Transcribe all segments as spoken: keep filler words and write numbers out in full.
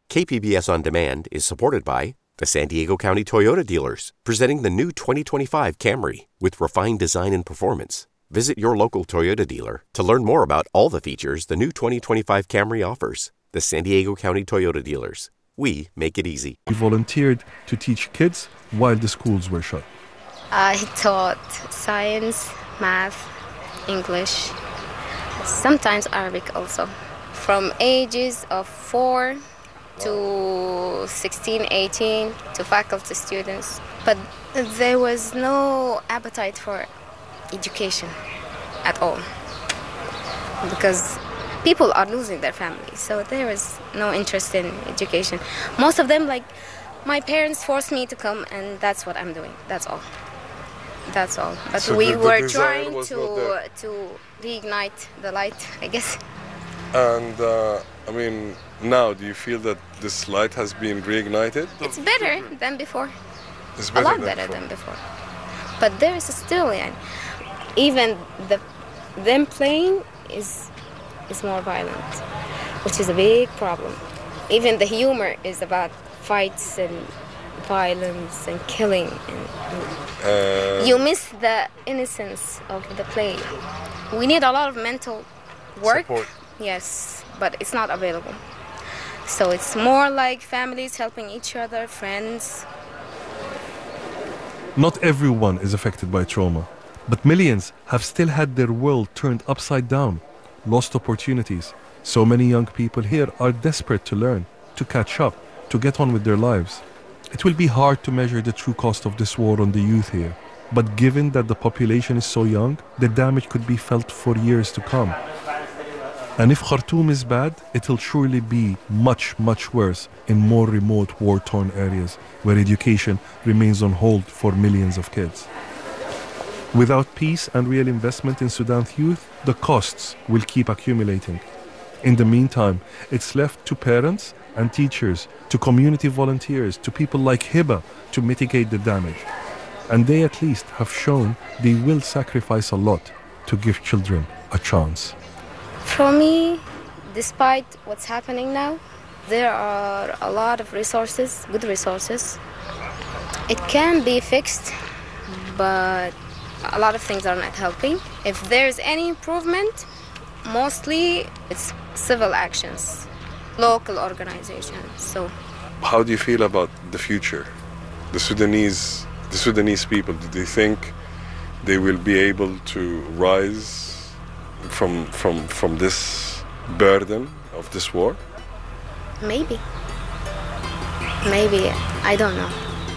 K P B S On Demand is supported by the San Diego County Toyota dealers, presenting the new twenty twenty-five Camry with refined design and performance. Visit your local Toyota dealer to learn more about all the features the new twenty twenty-five Camry offers. The San Diego County Toyota dealers. We make it easy. He volunteered to teach kids while the schools were shut. I taught science, math, English, sometimes Arabic also. From ages of four to sixteen, eighteen, to faculty students. But there was no appetite for education at all, because people are losing their families, so there was no interest in education. Most of them, like, my parents forced me to come, and that's what I'm doing. That's all. That's all. But so we the, the were trying to to reignite the light, I guess. And, uh, I mean, now, do you feel that this light has been reignited? It's better than before. It's better A lot than better before. than before. But there is still, yeah, even the them playing is is more violent, which is a big problem. Even the humor is about fights and violence and killing. And, Uh, you miss the innocence of the play. We need a lot of mental work. Support. Yes, but it's not available. So it's more like families helping each other, friends. Not everyone is affected by trauma, but millions have still had their world turned upside down, lost opportunities. So many young people here are desperate to learn, to catch up, to get on with their lives. It will be hard to measure the true cost of this war on the youth here, but given that the population is so young, the damage could be felt for years to come. And if Khartoum is bad, it'll surely be much, much worse in more remote war-torn areas where education remains on hold for millions of kids. Without peace and real investment in Sudan's youth, the costs will keep accumulating. In the meantime, it's left to parents and teachers, to community volunteers, to people like Hiba to mitigate the damage. And they at least have shown they will sacrifice a lot to give children a chance. For me, despite what's happening now, there are a lot of resources, good resources. It can be fixed, but a lot of things are not helping. If there's any improvement, mostly it's civil actions, local organizations. So, how do you feel about the future? The Sudanese, the Sudanese people, do they think they will be able to rise from from from this burden of this war? Maybe. Maybe. I don't know.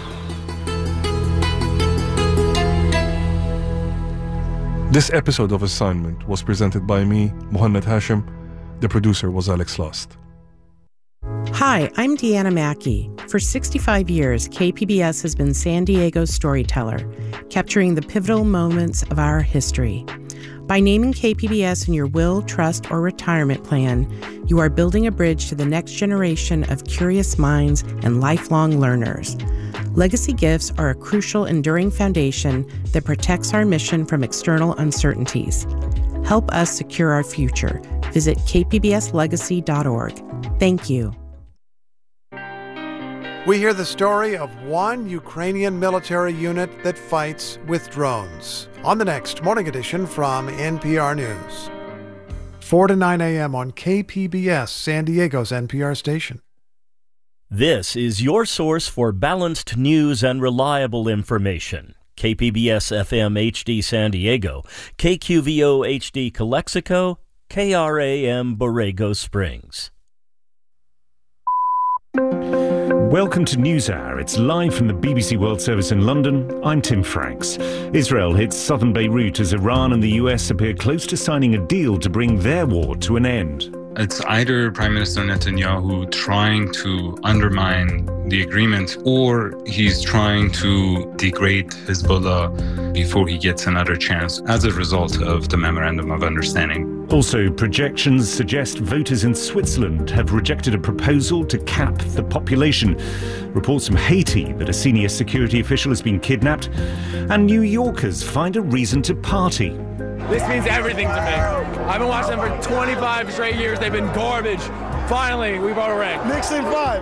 This episode of Assignment was presented by me, Mohammed Hashim. The producer was Alex Lost. Hi, I'm Deanna Mackey. For sixty-five years, K P B S has been San Diego's storyteller, capturing the pivotal moments of our history. By naming K P B S in your will, trust, or retirement plan, you are building a bridge to the next generation of curious minds and lifelong learners. Legacy gifts are a crucial, enduring foundation that protects our mission from external uncertainties. Help us secure our future. Visit k p b s legacy dot org. Thank you. We hear the story of one Ukrainian military unit that fights with drones on the next Morning Edition from N P R News. four to nine a.m. on K P B S, San Diego's N P R station. This is your source for balanced news and reliable information. K P B S F M H D San Diego, K Q V O H D Calexico, K R A M Borrego Springs. Welcome to NewsHour. It's live from the B B C World Service in London. I'm Tim Franks. Israel hits southern Beirut as Iran and the U S appear close to signing a deal to bring their war to an end. It's either Prime Minister Netanyahu trying to undermine the agreement, or he's trying to degrade Hezbollah before he gets another chance as a result of the Memorandum of Understanding. Also, projections suggest voters in Switzerland have rejected a proposal to cap the population. Reports from Haiti that a senior security official has been kidnapped. And New Yorkers find a reason to party. This means everything to me. I've been watching them for twenty-five straight years. They've been garbage. Finally, we brought a ring. Nixon five.